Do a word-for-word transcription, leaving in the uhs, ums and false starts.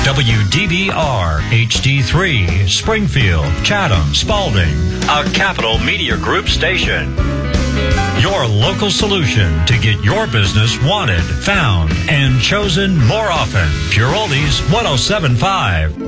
W D B R H D three, Springfield, Chatham, Spalding, a Capital Media Group station. Your local solution to get your business wanted, found, and chosen more often. Pure Oldies one oh seven point five.